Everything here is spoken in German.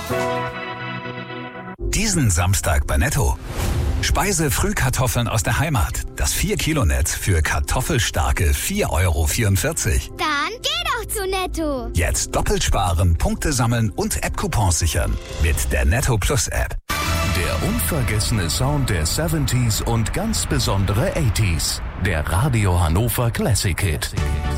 Diesen Samstag bei Netto. Speise-Frühkartoffeln aus der Heimat. Das 4-Kilo-Netz für kartoffelstarke 4,44 €. Dann geh doch zu Netto. Jetzt doppelt sparen, Punkte sammeln und App-Coupons sichern. Mit der Netto Plus App. Der unvergessene Sound der 70s und ganz besondere 80s. Der Radio Hannover Classic Hit.